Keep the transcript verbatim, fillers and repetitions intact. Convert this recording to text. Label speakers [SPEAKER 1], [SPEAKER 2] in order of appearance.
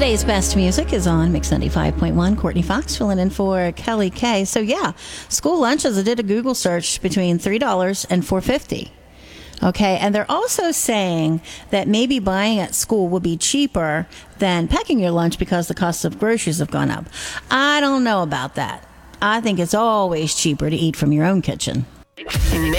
[SPEAKER 1] Today's best music is on Mix ninety-five point one. Courtney Fox filling in for Kelly Kay. So yeah, school lunches, I did a Google search between three dollars and four dollars and fifty cents. Okay, and they're also saying that maybe buying at school will be cheaper than packing your lunch because the cost of groceries have gone up. I don't know about that. I think it's always cheaper to eat from your own kitchen.
[SPEAKER 2] Mix